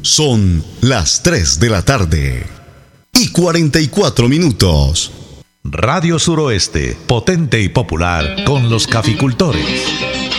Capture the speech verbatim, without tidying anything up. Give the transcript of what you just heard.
Son las tres de la tarde y cuarenta y cuatro minutos. Radio Suroeste, potente y popular con los caficultores.